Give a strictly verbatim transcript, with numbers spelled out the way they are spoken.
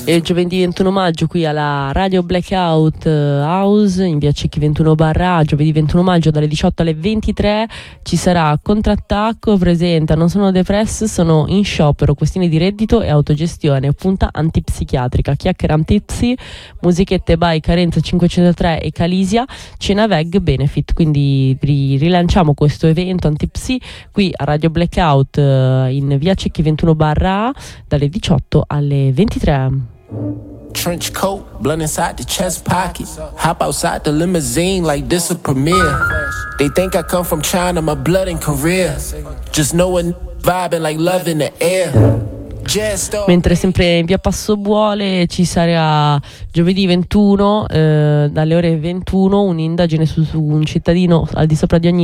E giovedì ventuno maggio qui alla Radio Blackout House in via Cecchi ventuno barra A, giovedì ventuno maggio dalle diciotto alle ventitré ci sarà Contrattacco, presenta Non sono depress, sono in sciopero, questioni di reddito e autogestione, punta antipsichiatrica, chiacchiera antipsi, musichette by Carenza cinquecentotre e Calisia, cena veg benefit, quindi rilanciamo questo evento antipsi qui a Radio Blackout in via Cecchi ventuno barra A dalle diciotto alle ventitré. Trench coat, blunt inside the chest pocket. Hop outside the limousine like this a premiere. They think I come from China, my blood and career. Just know a vibing like love in the air. Mentre sempre in via Passobuole ci sarà giovedì ventuno eh, dalle ore ventuno un'indagine su, su un cittadino al di sopra di ogni